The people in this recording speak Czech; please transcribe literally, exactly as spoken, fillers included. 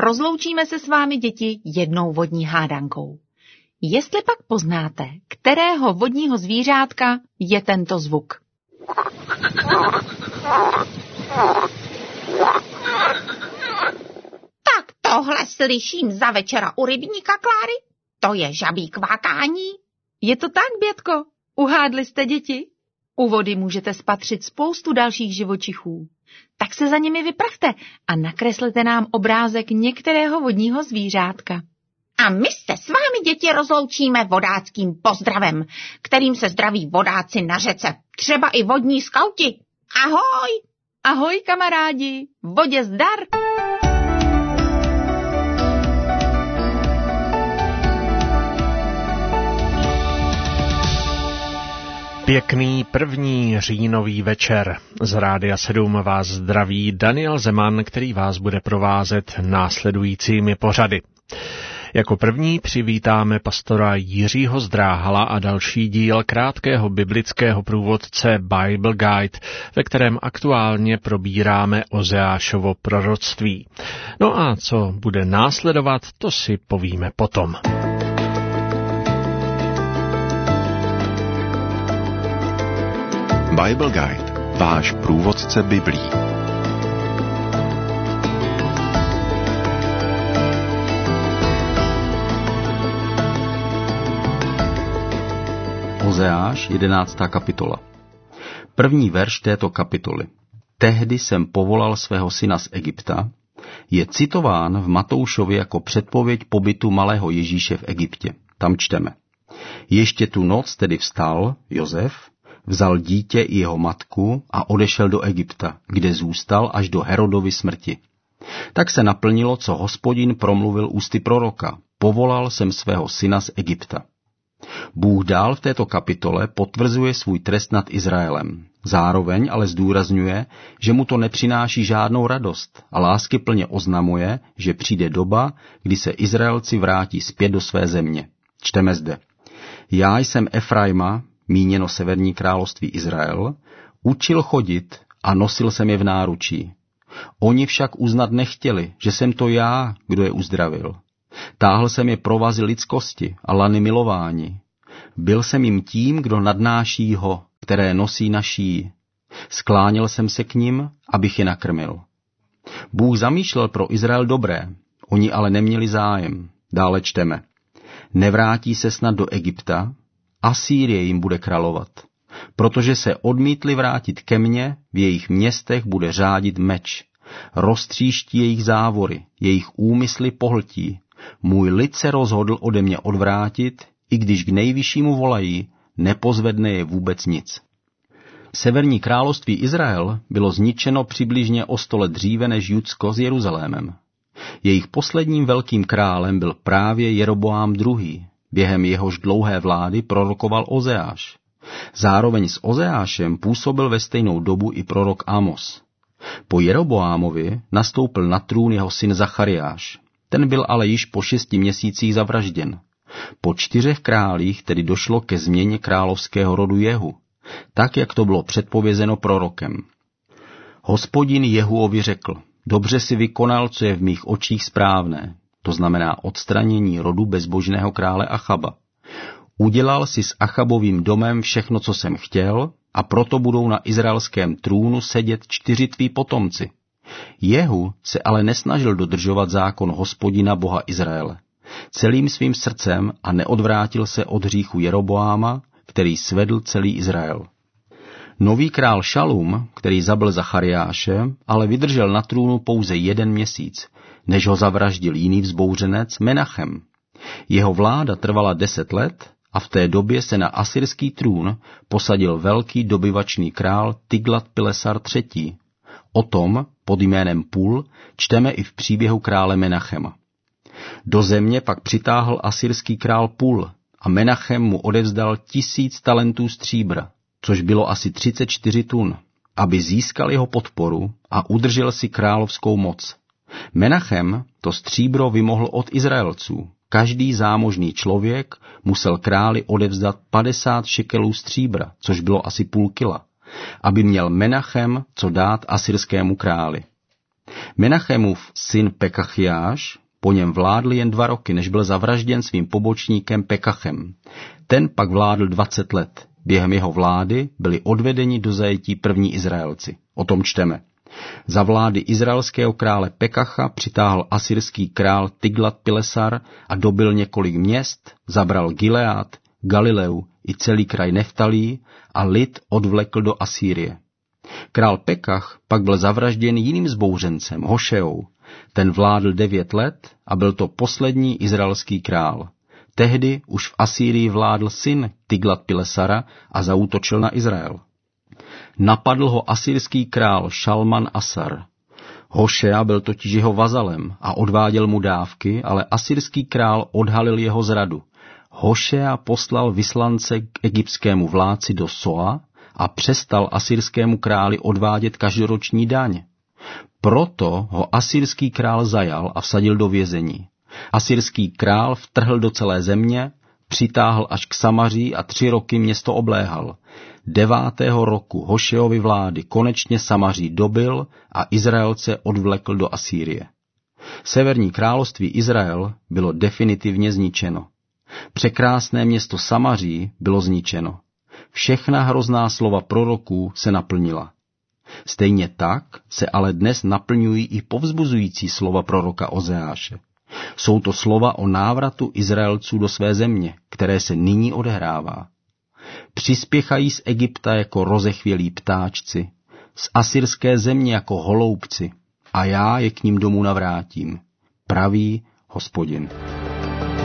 rozloučíme se s vámi, děti, jednou vodní hádankou. Jestli pak poznáte, kterého vodního zvířátka je tento zvuk. Tak tohle slyším za večera u rybníka, Kláry? To je žabí kvákání? Je to tak, Bětko? Uhádli jste, děti? U vody můžete spatřit spoustu dalších živočichů. Tak se za nimi vypravte a nakreslete nám obrázek některého vodního zvířátka. A my se s vámi, děti, rozloučíme vodáckým pozdravem, kterým se zdraví vodáci na řece, třeba i vodní skauti. Ahoj! Ahoj, kamarádi, vodě zdar! Pěkný první říjnový večer. Z Rádia sedm vás zdraví Daniel Zeman, který vás bude provázet následujícími pořady. Jako první přivítáme pastora Jiřího Zdráhala a další díl krátkého biblického průvodce Bible Guide, ve kterém aktuálně probíráme Ozeášovo proroctví. No a co bude následovat, to si povíme potom. Bible Guide, váš průvodce Biblí. Ozeáš, jedenáctá kapitola. První verš této kapitoly. Tehdy jsem povolal svého syna z Egypta, je citován v Matoušově jako předpověď pobytu malého Ježíše v Egyptě. Tam čteme. Ještě tu noc tedy vstal Josef, vzal dítě i jeho matku a odešel do Egypta, kde zůstal až do Herodovy smrti. Tak se naplnilo, co Hospodin promluvil ústy proroka. Povolal jsem svého syna z Egypta. Bůh dál v této kapitole potvrzuje svůj trest nad Izraelem. Zároveň ale zdůrazňuje, že mu to nepřináší žádnou radost a láskyplně oznamuje, že přijde doba, kdy se Izraelci vrátí zpět do své země. Čteme zde. Já jsem Efraima, míněno severní království Izrael, učil chodit a nosil jsem je v náručí. Oni však uznat nechtěli, že jsem to já, kdo je uzdravil. Táhl jsem je provazy lidskosti a lany milování. Byl jsem jim tím, kdo nadnáší ho, které nosí na šíji. Skláněl jsem se k nim, abych je nakrmil. Bůh zamýšlel pro Izrael dobré, oni ale neměli zájem. Dále čteme. Nevrátí se snad do Egypta, Asýrie jim bude královat. Protože se odmítli vrátit ke mně, v jejich městech bude řádit meč. Roztříští jejich závory, jejich úmysly pohltí. Můj lid se rozhodl ode mě odvrátit, i když k nejvyššímu volají, nepozvedne je vůbec nic. Severní království Izrael bylo zničeno přibližně o sto let dříve než Judsko s Jeruzalémem. Jejich posledním velkým králem byl právě Jeroboám druhý. Během jehož dlouhé vlády prorokoval Ozeáš. Zároveň s Ozeášem působil ve stejnou dobu i prorok Amos. Po Jeroboámovi nastoupil na trůn jeho syn Zachariáš. Ten byl ale již po šesti měsících zavražděn. Po čtyřech králích tedy došlo ke změně královského rodu Jehu, tak jak to bylo předpovězeno prorokem. Hospodin Jehuovi řekl, dobře si vykonal, co je v mých očích správné, to znamená odstranění rodu bezbožného krále Achaba. Udělal si s Achabovým domem všechno, co jsem chtěl, a proto budou na izraelském trůnu sedět čtyři tví potomci. Jehu se ale nesnažil dodržovat zákon Hospodina Boha Izraele celým svým srdcem a neodvrátil se od hříchu Jeroboáma, který svedl celý Izrael. Nový král Šalum, který zabil Zachariáše, ale vydržel na trůnu pouze jeden měsíc, než ho zavraždil jiný vzbouřenec Menachem. Jeho vláda trvala deset let a v té době se na asyrský trůn posadil velký dobyvačný král Tiglat-Pilesar třetí. O tom, pod jménem Pul, čteme i v příběhu krále Menachema. Do země pak přitáhl asyrský král Pul a Menachem mu odevzdal tisíc talentů stříbra, což bylo asi třicet čtyři tun, aby získal jeho podporu a udržel si královskou moc. Menachem to stříbro vymohl od Izraelců. Každý zámožný člověk musel králi odevzdat padesát šekelů stříbra, což bylo asi půl kila, aby měl Menachem co dát asyrskému králi. Menachemův syn Pekachjáš po něm vládl jen dva roky, než byl zavražděn svým pobočníkem Pekachem. Ten pak vládl dvacet let. Během jeho vlády byli odvedeni do zajetí první Izraelci. O tom čteme. Za vlády izraelského krále Pekacha přitáhl asyrský král Tiglat-Pilesar a dobyl několik měst, zabral Gilead, Galileu i celý kraj Neftalí a lid odvlekl do Asýrie. Král Pekach pak byl zavražděn jiným zbouřencem, Hošeou. Ten vládl devět let a byl to poslední izraelský král. Tehdy už v Asýrii vládl syn Tiglat-Pilesara a zaútočil na Izrael. Napadl ho asyrský král Šalman Asar. Hošea byl totiž jeho vazalem a odváděl mu dávky, ale asyrský král odhalil jeho zradu. Hošea poslal vyslance k egyptskému vládci do Soa a přestal asyrskému králi odvádět každoroční daň. Proto ho asyrský král zajal a vsadil do vězení. Asyrský král vtrhl do celé země, přitáhl až k Samaří a tři roky město obléhal. Devátého roku Hošeovy vlády konečně Samaří dobyl a Izraelce odvlekl do Asýrie. Severní království Izrael bylo definitivně zničeno. Překrásné město Samaří bylo zničeno. Všechna hrozná slova proroků se naplnila. Stejně tak se ale dnes naplňují i povzbuzující slova proroka Ozeáše. Jsou to slova o návratu Izraelců do své země, které se nyní odehrává. Přispěchají z Egypta jako rozechvělí ptáčci, z asyrské země jako holoubci, a já je k ním domů navrátím, praví Hospodin.